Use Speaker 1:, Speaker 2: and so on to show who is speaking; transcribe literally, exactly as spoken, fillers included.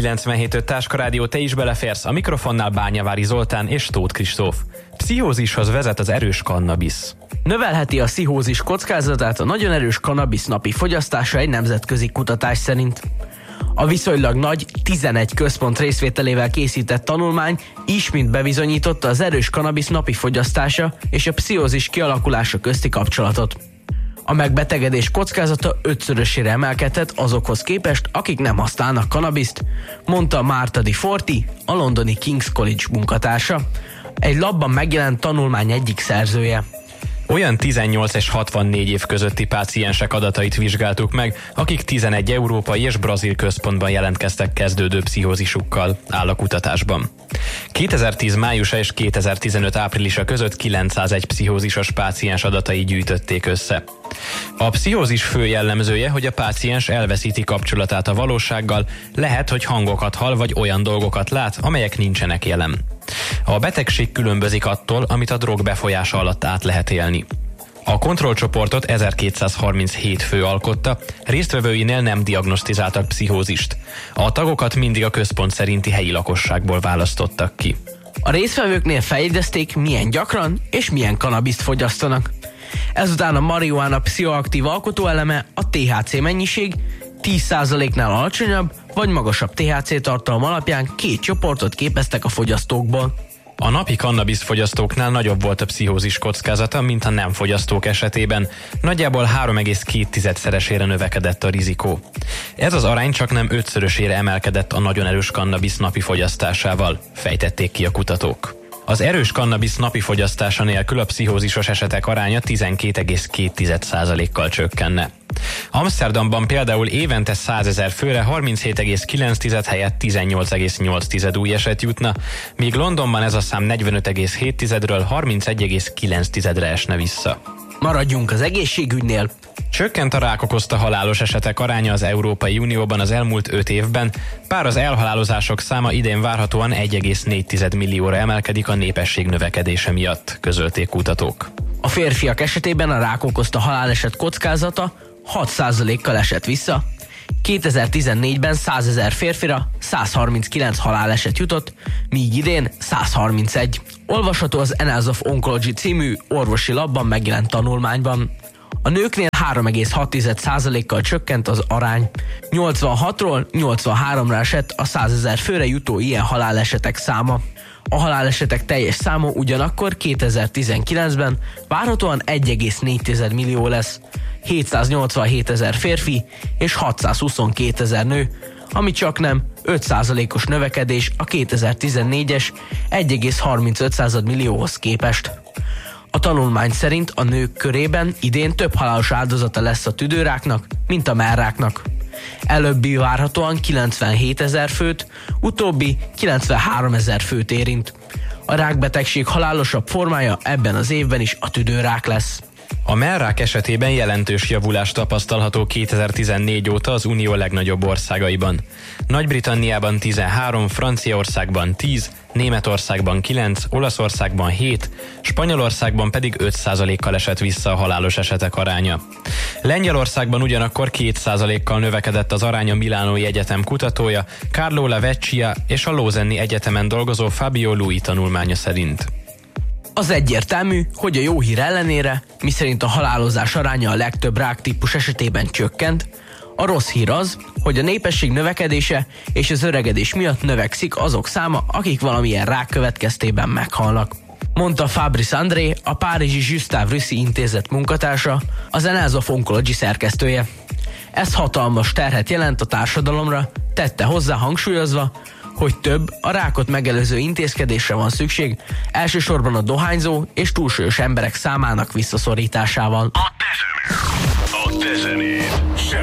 Speaker 1: kilencvenhét öt Táska Rádió, te is beleférsz, a mikrofonnál Bányavári Zoltán és Tóth Kristóf. Pszichózishoz vezet az erős kannabisz.
Speaker 2: Növelheti a pszichózis kockázatát a nagyon erős kannabisz napi fogyasztása egy nemzetközi kutatás szerint. A viszonylag nagy tizenegy központ részvételével készített tanulmány ismét bebizonyította az erős kannabisz napi fogyasztása és a pszichózis kialakulása közti kapcsolatot. A megbetegedés kockázata ötszörösére emelkedett azokhoz képest, akik nem használnak kannabiszt, mondta Marta Di Forti, a londoni King's College munkatársa, egy labban megjelent tanulmány egyik szerzője.
Speaker 1: Olyan tizennyolc és hatvannégy év közötti páciensek adatait vizsgáltuk meg, akik tizenegy európai és brazil központban jelentkeztek kezdődő pszichózisukkal, áll a kutatásban. kétezer-tíz májusa és kétezer-tizenöt áprilisa között kilencszázegy pszichózisos páciens adatai gyűjtötték össze. A pszichózis fő jellemzője, hogy a páciens elveszíti kapcsolatát a valósággal, lehet, hogy hangokat hall vagy olyan dolgokat lát, amelyek nincsenek jelen. A betegség különbözik attól, amit a drog befolyása alatt át lehet élni. A kontrollcsoportot ezerkétszázharminchét fő alkotta, résztvevőinél nem diagnosztizáltak pszichózist. A tagokat mindig a központ szerinti helyi lakosságból választottak ki.
Speaker 2: A résztvevőknél feljegyezték, milyen gyakran és milyen kannabiszt fogyasztanak. Ezután a marihuána pszichoaktív alkotóeleme, a té há cé mennyiség tíz százaléknál alacsonyabb vagy magasabb té há cé tartalom alapján két csoportot képeztek a fogyasztókból.
Speaker 1: A napi kannabisz fogyasztóknál nagyobb volt a pszichózis kockázata, mint a nem fogyasztók esetében. Nagyjából három egész két szeresére növekedett a rizikó. Ez az arány csak nem ötszörösére emelkedett a nagyon erős kannabisz napi fogyasztásával, fejtették ki a kutatók. Az erős kannabisz napi fogyasztása nélkül a pszichózisos esetek aránya tizenkét egész két százalékkal csökkenne. Amsterdamban például évente százezer főre harminchét egész kilenc helyett tizennyolc egész nyolc új eset jutna, míg Londonban ez a szám negyvenöt egész hétről harmincegy egész kilencre esne vissza.
Speaker 2: Maradjunk az egészségügynél.
Speaker 1: Csökkent a rák okozta halálos esetek aránya az Európai Unióban az elmúlt öt évben, bár az elhalálozások száma idén várhatóan egy egész négy millióra emelkedik a népesség növekedése miatt, közölték kutatók.
Speaker 2: A férfiak esetében a rák okozta haláleset kockázata hat százalékkal esett vissza. kétezer-tizennégyben százezer férfira száz harminckilenc haláleset jutott, míg idén száz harmincegy. Olvasható az Annals of Oncology című orvosi labban megjelent tanulmányban. A nőknél három egész hat százalékkal csökkent az arány. nyolcvanhatról nyolcvanháromra esett a százezer főre jutó ilyen halálesetek száma. A halálesetek teljes száma ugyanakkor kétezer-tizenkilencben várhatóan egy egész négy millió lesz, hétszáznyolcvanhét ezer férfi és hatszázhuszonkettő ezer nő, ami csak nem öt százalékos növekedés a kétezer-tizennégyes egy egész harmincöt millióhoz képest. A tanulmány szerint a nők körében idén több halálos áldozata lesz a tüdőráknak, mint a mellráknak. Előbbi várhatóan kilencvenhét ezer főt, utóbbi kilencvenhárom ezer főt érint. A rákbetegség halálosabb formája ebben az évben is a tüdőrák lesz.
Speaker 1: A mellrák esetében jelentős javulás tapasztalható kétezer-tizennégy óta az Unió legnagyobb országaiban. Nagy-Britanniában tizenhárom, Franciaországban tíz, Németországban kilenc, Olaszországban hét, Spanyolországban pedig öt százalékkal esett vissza a halálos esetek aránya. Lengyelországban ugyanakkor két százalékkal növekedett az arány a Milánói Egyetem kutatója, Carlo Lavecchia és a Lausanne-i Egyetemen dolgozó Fabio Lui tanulmánya szerint.
Speaker 2: Az egyértelmű, hogy a jó hír ellenére, miszerint a halálozás aránya a legtöbb ráktípus esetében csökkent, a rossz hír az, hogy a népesség növekedése és az öregedés miatt növekszik azok száma, akik valamilyen rák következtében meghalnak. Mondta Fabrice André, a párizsi Gustave Roussy intézet munkatársa, az Annals of Oncology szerkesztője. Ez hatalmas terhet jelent a társadalomra, tette hozzá hangsúlyozva, hogy több a rákot megelőző intézkedésre van szükség, elsősorban a dohányzó és túlsúlyos emberek számának visszaszorításával.
Speaker 3: A te zenéd. A te zenéd.